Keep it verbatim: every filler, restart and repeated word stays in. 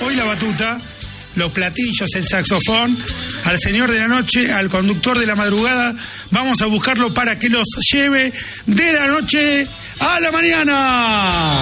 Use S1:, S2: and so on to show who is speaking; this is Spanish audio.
S1: y la batuta, los platillos, el saxofón, al señor de la noche, al conductor de la madrugada. Vamos a buscarlo para que los lleve de la noche a la mañana.